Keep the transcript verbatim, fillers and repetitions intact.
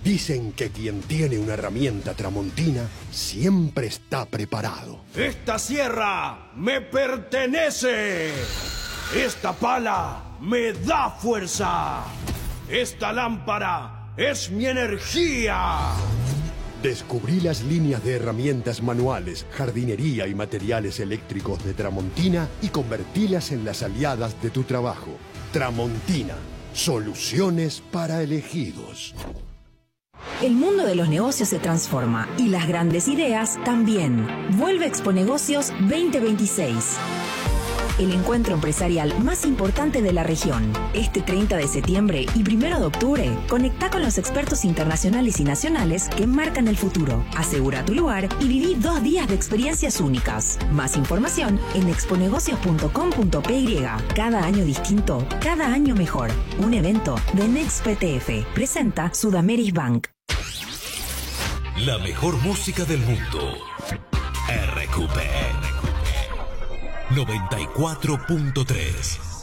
Dicen que quien tiene una herramienta tramontina siempre está preparado. ¡Esta sierra me pertenece! ¡Esta pala me da fuerza! ¡Esta lámpara es mi energía! Descubrí las líneas de herramientas manuales, jardinería y materiales eléctricos de Tramontina y convertílas en las aliadas de tu trabajo. Tramontina, soluciones para elegidos. El mundo de los negocios se transforma y las grandes ideas también. Vuelve Expo Negocios veinte veintiséis. El encuentro empresarial más importante de la región. Este treinta de septiembre y primero de octubre, conectá con los expertos internacionales y nacionales que marcan el futuro. Asegura tu lugar y viví dos días de experiencias únicas. Más información en exponegocios punto com punto p y. Cada año distinto, cada año mejor. Un evento de Next P T F. Presenta Sudameris Bank. La mejor música del mundo. R Q P noventa y cuatro punto tres.